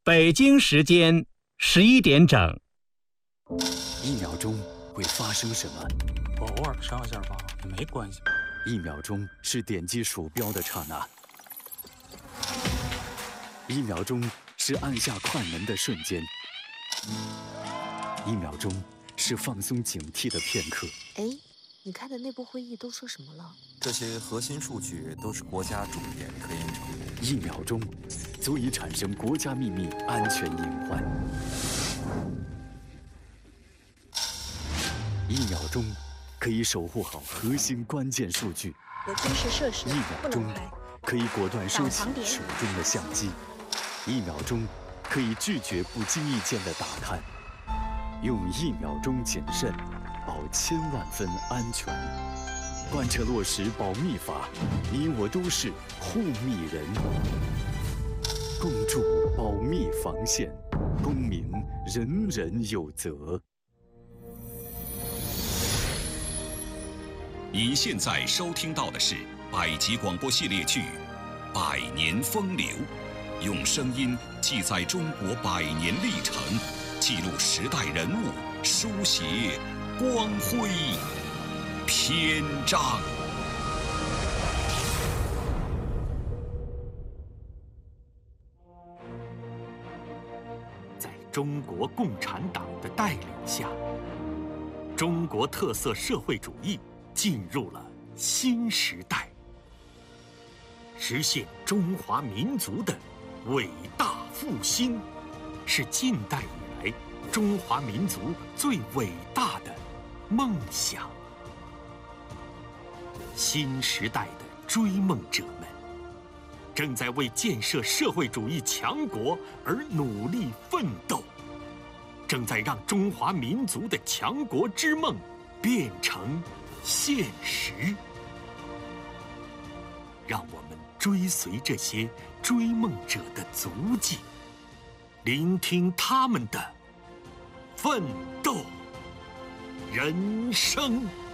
北京时间11点整。 1秒钟会发生什么？ 我偶尔上一下吧，没关系。 1秒钟是点击鼠标的刹那，1秒钟是按下快门的瞬间，1秒钟是放松警惕的片刻。 哎，你开的内部会议都说什么了？ 这些核心数据都是国家重点科研成果。 1秒钟足以产生国家秘密安全隐患。1秒钟可以守护好核心关键数据。 有军事设施 1秒钟不能拍。 可以果断收起手中的相机。1秒钟可以拒绝不经意间的打探。用1秒钟谨慎，保1000万分安全。贯彻落实保密法，你我都是护密人。共筑保密防线，公民人人有责。 您现在收听到的是百集广播系列剧《百年风流》，用声音记载中国100年历程，记录时代人物，书写光辉篇章。 在中国共产党的带领下，中国特色社会主义进入了新时代，实现中华民族的伟大复兴，是近代以来中华民族最伟大的梦想。新时代的追梦者们，正在为建设社会主义强国而努力奋斗，正在让中华民族的强国之梦变成现实。让我们追随这些追梦者的足迹，聆听他们的奋斗人生。